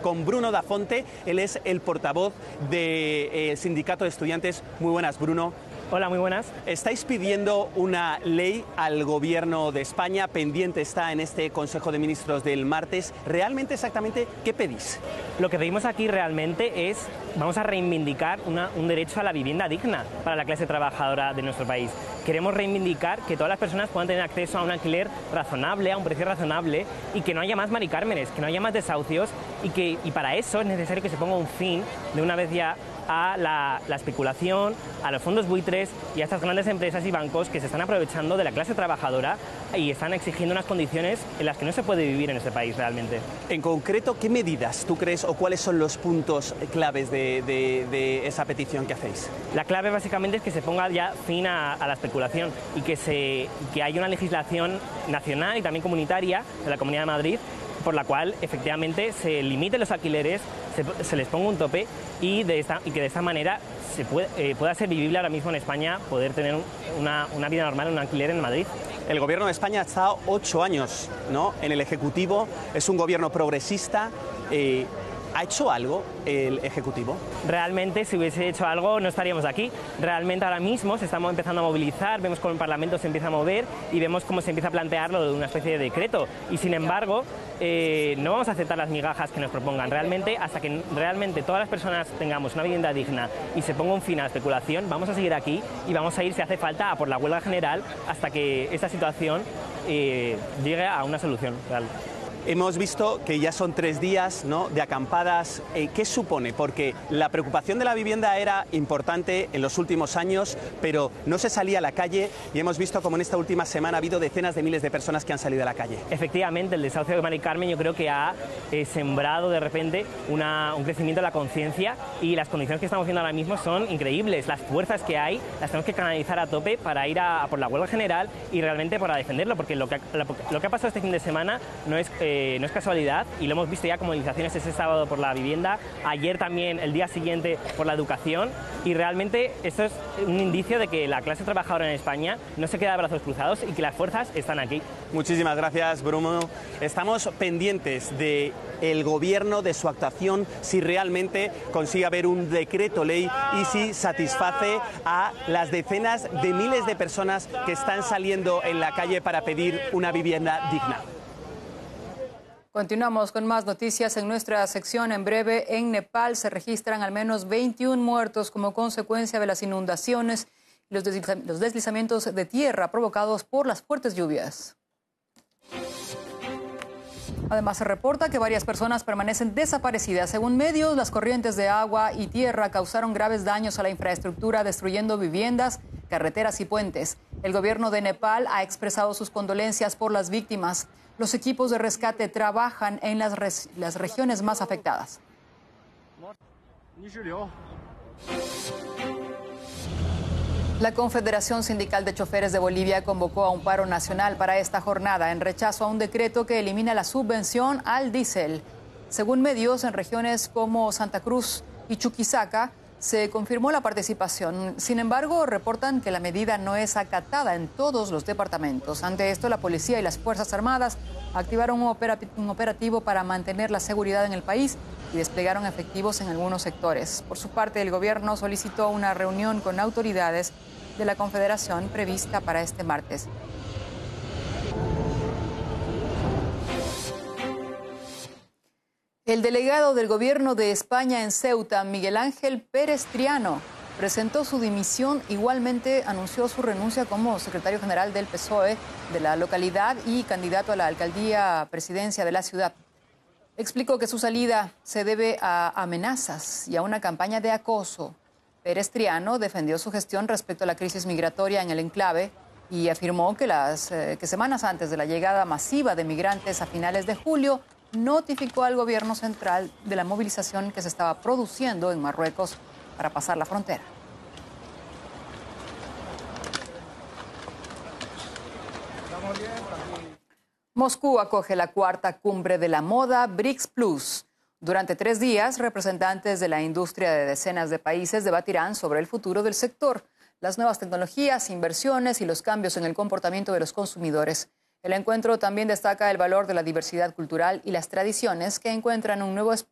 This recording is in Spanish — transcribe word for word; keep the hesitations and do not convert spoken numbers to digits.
con Bruno Da Fonte. Él es el portavoz del Sindicato de Estudiantes. Muy buenas, Bruno. Hola, muy buenas. Estáis pidiendo una ley al Gobierno de España, pendiente está en este Consejo de Ministros del martes. ¿Realmente exactamente qué pedís? Lo que pedimos aquí realmente es, vamos a reivindicar una, un derecho a la vivienda digna para la clase trabajadora de nuestro país. Queremos reivindicar que todas las personas puedan tener acceso a un alquiler razonable, a un precio razonable, y que no haya más maricármenes, que no haya más desahucios, y, que, y para eso es necesario que se ponga un fin de una vez ya a la, la especulación, a los fondos buitres y a estas grandes empresas y bancos que se están aprovechando de la clase trabajadora y están exigiendo unas condiciones en las que no se puede vivir en este país realmente. En concreto, ¿qué medidas tú crees o cuáles son los puntos claves de, de, de esa petición que hacéis? La clave básicamente es que se ponga ya fin a, a la especulación y que, se, que haya una legislación nacional y también comunitaria de la Comunidad de Madrid por la cual efectivamente se limiten los alquileres, se, se les ponga un tope y, de esta, y que de esta manera se puede, eh, pueda ser vivible ahora mismo en España, poder tener una, una vida normal en un alquiler en Madrid. El Gobierno de España ha estado ocho años, ¿no?, en el Ejecutivo, es un gobierno progresista. Eh, ¿Ha hecho algo el Ejecutivo? Realmente, si hubiese hecho algo, no estaríamos aquí. Realmente ahora mismo se estamos empezando a movilizar, vemos cómo el Parlamento se empieza a mover y vemos cómo se empieza a plantearlo de una especie de decreto. Y sin embargo, eh, no vamos a aceptar las migajas que nos propongan. Realmente, hasta que realmente todas las personas tengamos una vivienda digna y se ponga un fin a la especulación, vamos a seguir aquí y vamos a ir, si hace falta, a por la huelga general hasta que esta situación eh, llegue a una solución real. Hemos visto que ya son tres días, ¿no?, de acampadas. Eh, ¿Qué supone? Porque la preocupación de la vivienda era importante en los últimos años, pero no se salía a la calle y hemos visto como en esta última semana ha habido decenas de miles de personas que han salido a la calle. Efectivamente, el desahucio de Mari Carmen yo creo que ha eh, sembrado de repente una, un crecimiento de la conciencia y las condiciones que estamos viendo ahora mismo son increíbles. Las fuerzas que hay las tenemos que canalizar a tope para ir a, a por la huelga general y realmente para defenderlo, porque lo que, lo, lo que ha pasado este fin de semana no es... Eh, Eh, no es casualidad y lo hemos visto ya como movilizaciones ese sábado por la vivienda, ayer también, el día siguiente por la educación, y realmente esto es un indicio de que la clase trabajadora en España no se queda de brazos cruzados y que las fuerzas están aquí. Muchísimas gracias, Bruno. Estamos pendientes del Gobierno, de su actuación, si realmente consigue haber un decreto ley y si satisface a las decenas de miles de personas que están saliendo en la calle para pedir una vivienda digna. Continuamos con más noticias en nuestra sección. En breve, en Nepal se registran al menos veintiún muertos como consecuencia de las inundaciones y los deslizamientos de tierra provocados por las fuertes lluvias. Además, se reporta que varias personas permanecen desaparecidas. Según medios, las corrientes de agua y tierra causaron graves daños a la infraestructura, destruyendo viviendas, carreteras y puentes. El gobierno de Nepal ha expresado sus condolencias por las víctimas. Los equipos de rescate trabajan en las, res- las regiones más afectadas. La Confederación Sindical de Choferes de Bolivia convocó a un paro nacional para esta jornada en rechazo a un decreto que elimina la subvención al diésel. Según medios, en regiones como Santa Cruz y Chuquisaca se confirmó la participación. Sin embargo, reportan que la medida no es acatada en todos los departamentos. Ante esto, la policía y las Fuerzas Armadas activaron un, operati- un operativo para mantener la seguridad en el país y desplegaron efectivos en algunos sectores. Por su parte, el gobierno solicitó una reunión con autoridades de la Confederación prevista para este martes. El delegado del gobierno de España en Ceuta, Miguel Ángel Pérez Triano, presentó su dimisión. Igualmente anunció su renuncia como secretario general del P S O E de la localidad y candidato a la alcaldía presidencia de la ciudad. Explicó que su salida se debe a amenazas y a una campaña de acoso. Pérez Triano defendió su gestión respecto a la crisis migratoria en el enclave y afirmó que, las, eh, que semanas antes de la llegada masiva de migrantes a finales de julio, notificó al gobierno central de la movilización que se estaba produciendo en Marruecos para pasar la frontera. Moscú acoge la cuarta cumbre de la moda BRICS Plus. Durante tres días, representantes de la industria de decenas de países debatirán sobre el futuro del sector, las nuevas tecnologías, inversiones y los cambios en el comportamiento de los consumidores. El encuentro también destaca el valor de la diversidad cultural y las tradiciones que encuentran un nuevo espacio